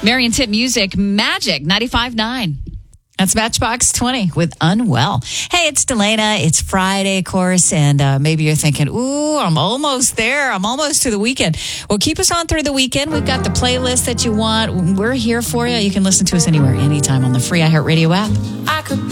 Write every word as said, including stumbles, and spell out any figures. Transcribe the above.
Marion Tip Music, Magic ninety-five point nine. That's Matchbox twenty with Unwell. Hey, it's Delana. It's Friday, of course, and uh, maybe you're thinking, ooh, I'm almost there. I'm almost to the weekend. Well, keep us on through the weekend. We've got the playlist that you want. We're here for you. You can listen to us anywhere, anytime on the free iHeartRadio app. I could